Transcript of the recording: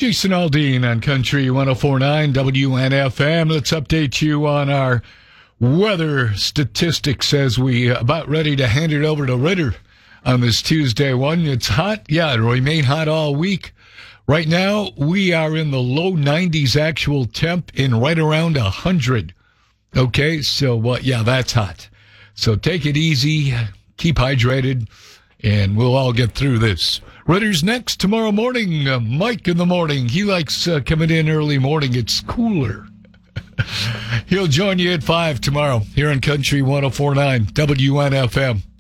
Jason Aldean on Country 104.9 WNFM. Let's update you on our weather statistics as we about ready to hand it over to Ritter on this Tuesday one. It's hot. Yeah, it'll remain hot all week. Right now, we are in the low 90s actual temp in right around 100. Okay, so yeah, that's hot. So take it easy, keep hydrated, and we'll all get through this. Ritter's next tomorrow morning. Mike in the morning. He likes coming in early morning. It's cooler. He'll join you at 5 tomorrow here on Country 104.9 WNFM.